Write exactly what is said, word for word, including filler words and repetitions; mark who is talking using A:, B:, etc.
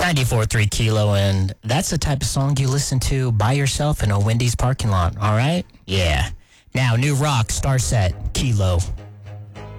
A: ninety-four point three Kilo, and that's the type of song you listen to by yourself in a Wendy's parking lot, all right? Yeah. Now, new rock, Star Set, Kilo.